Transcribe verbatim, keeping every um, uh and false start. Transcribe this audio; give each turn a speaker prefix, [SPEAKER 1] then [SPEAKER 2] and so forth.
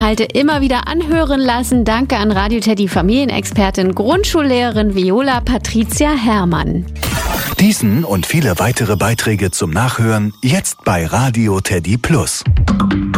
[SPEAKER 1] Halte immer wieder anhören lassen. Danke an Radio Teddy Familienexpertin, Grundschullehrerin Viola Patricia Herrmann.
[SPEAKER 2] Diesen und viele weitere Beiträge zum Nachhören jetzt bei Radio Teddy Plus.